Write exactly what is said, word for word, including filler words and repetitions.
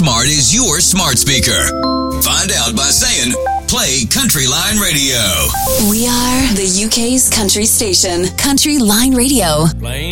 smart is your smart speaker? Find out by saying, play Country Line Radio. We are the U K's country station, Country Line Radio. Playing